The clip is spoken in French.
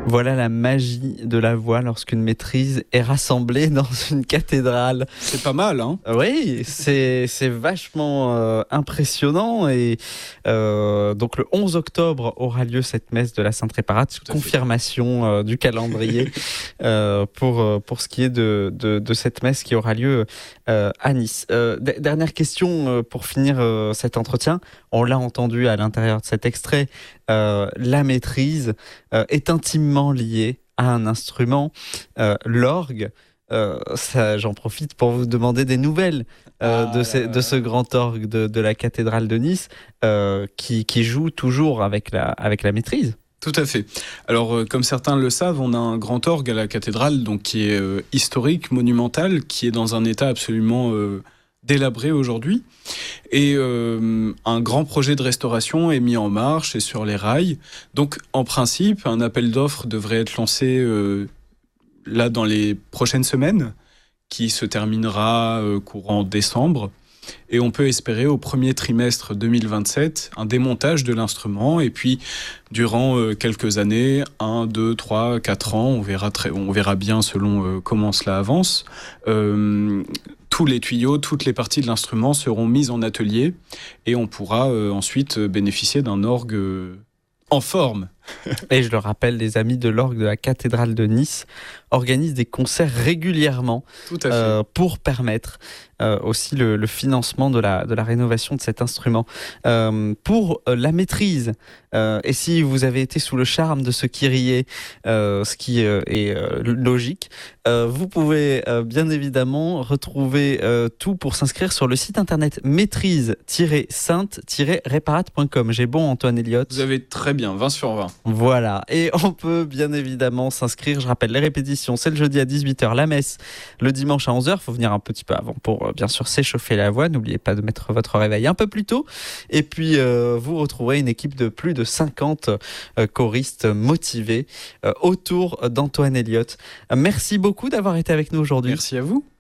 Voilà la magie de la voix lorsqu'une maîtrise est rassemblée dans une cathédrale. C'est pas mal, hein ? Oui, c'est vachement impressionnant. Et donc le 11 octobre aura lieu cette messe de la Sainte Réparate, confirmation du calendrier pour ce qui est de cette messe qui aura lieu à Nice. Dernière question pour finir cet entretien. On l'a entendu à l'intérieur de cet extrait, la maîtrise est intimement liée à un instrument, l'orgue. J'en profite pour vous demander des nouvelles de ce grand orgue de la cathédrale de Nice qui joue toujours avec la maîtrise. Tout à fait. Alors, comme certains le savent, on a un grand orgue à la cathédrale, donc qui est historique, monumental, qui est dans un état absolument délabré aujourd'hui. Et un grand projet de restauration est mis en marche et sur les rails. Donc, en principe, un appel d'offres devrait être lancé là dans les prochaines semaines, qui se terminera courant décembre. Et on peut espérer au premier trimestre 2027 un démontage de l'instrument. Et puis, durant quelques années, 1, 2, 3, 4 ans, on verra bien selon comment cela avance, tous les tuyaux, toutes les parties de l'instrument seront mises en atelier et on pourra ensuite bénéficier d'un orgue en forme. Et je le rappelle, les amis de l'orgue de la cathédrale de Nice organisent des concerts régulièrement pour permettre aussi le financement de la rénovation de cet instrument. Pour la maîtrise, et si vous avez été sous le charme de ce Kyrie, ce qui est logique, vous pouvez bien évidemment retrouver tout pour s'inscrire sur le site internet maîtrise-sainte-réparate.com. J'ai bon, Antoine Elliott? Vous avez très bien, 20 sur 20. Voilà, et on peut bien évidemment s'inscrire. Je rappelle les répétitions, c'est le jeudi à 18h, la messe le dimanche à 11h. Il faut venir un petit peu avant pour bien sûr s'échauffer la voix. N'oubliez pas de mettre votre réveil un peu plus tôt. Et puis vous retrouverez une équipe de plus de 50 choristes motivés autour d'Antoine Elliott. Merci beaucoup d'avoir été avec nous aujourd'hui. Merci à vous.